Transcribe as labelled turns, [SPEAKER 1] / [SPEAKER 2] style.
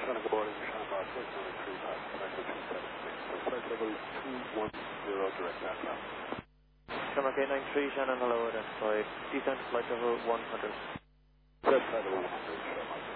[SPEAKER 1] Shannon, good morning. Shannon Boss, flight 93, passenger Echo 276. So flight level 210, direct aircraft.
[SPEAKER 2] Shamrock 893, Shannon, hello, identified. Descent flight level 100.
[SPEAKER 1] Descent flight level 100.